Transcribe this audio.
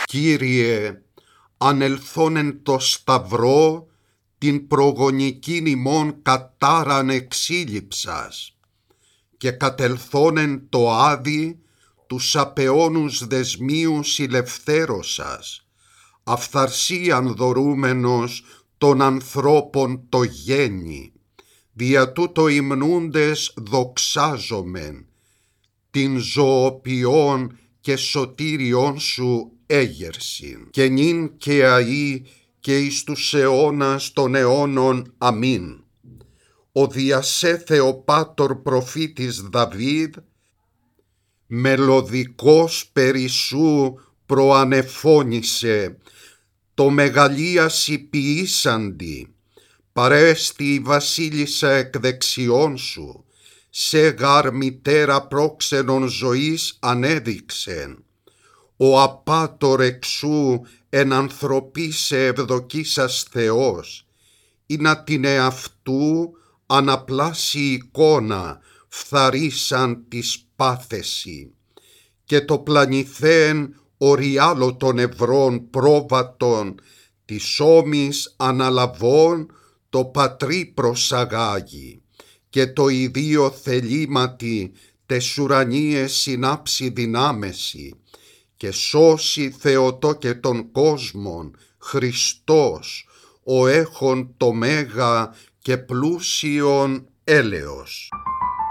Κύριε, ανελθόν εν το σταυρό, την προγονικήν ημών κατάραν εξήλιψας, και κατελθόν εν το άδει, τους απαιώνους δεσμίους ηλευθέρωσας, αυθαρσίαν δωρούμενος των ανθρώπων το γέννη, δια τούτο υμνούντες δοξάζομεν, την ζωοποιών και σωτήριον σου έγερσιν, και νυν και αεί και εις τους αιώνας των αιώνων. Αμήν. Ο διασέ Θεοπάτορ προφήτης Δαβίδ, μελωδικός περισσού προανεφώνησε, το μεγαλίαση ποιήσαντι, παρέστη η βασίλισσα εκ δεξιών σου, σε γάρ μητέρα πρόξενον ζωής ανέδειξεν. Ο απάτορ εξού εν ανθρωπίσε ευδοκίσας Θεός, ή να την εαυτού αναπλάσει εικόνα, φθαρίσαν της πάθεση, και το πλανηθέν οριάλο των ευρών πρόβατων, της ώμης αναλαβών το πατρί προσαγάγει, και το ιδίο θελήματι τες ουρανίες συνάψει δυνάμεση, και σώσει Θεοτό και των κόσμων Χριστός, ο έχων το μέγα και πλούσιον έλεος.